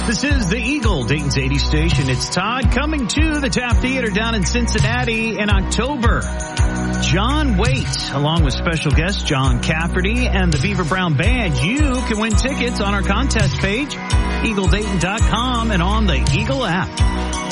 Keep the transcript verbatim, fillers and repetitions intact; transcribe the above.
This is the Eagle, Dayton's eighties station. It's Todd coming to the Taft Theater down in Cincinnati in October. John Waite, along with special guest John Cafferty and the Beaver Brown Band. You can win tickets on our contest page, eagle dayton dot com, and on the Eagle app.